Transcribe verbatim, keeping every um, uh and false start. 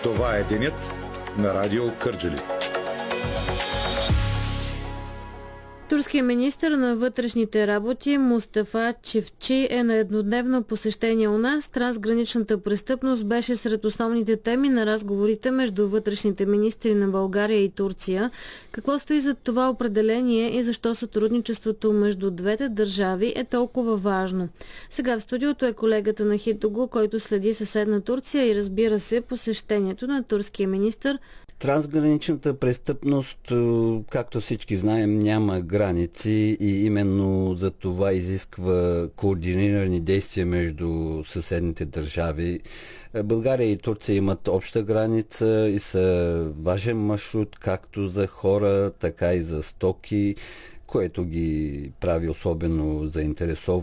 Това е денят на Радио Кърджали. Турският министър на вътрешните работи Мустафа Чевчи е на еднодневно посещение у нас. Трансграничната престъпност беше сред основните теми на разговорите между вътрешните министри на България и Турция. Какво стои зад това определение и защо сътрудничеството между двете държави е толкова важно? Сега в студиото е колегата на Хитоглу, който следи съседна Турция и разбира се посещението на турския министър. Трансграничната престъпност, както всички знаем, няма граници и именно за това изисква координирани действия между съседните държави. България и Турция имат обща граница и са важен маршрут както за хора, така и за стоки, което ги прави особено заинтересовани